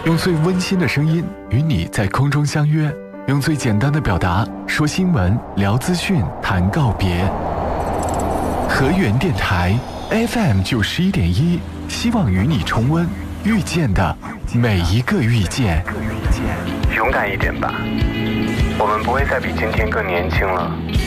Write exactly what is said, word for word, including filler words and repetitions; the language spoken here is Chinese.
用最温馨的声音与你在空中相约，用最简单的表达说新闻、聊资讯、谈告别。河源电台 F M 九十一点一，希望与你重温遇见的每一个遇见。 勇敢一点吧，我们不会再比今天更年轻了。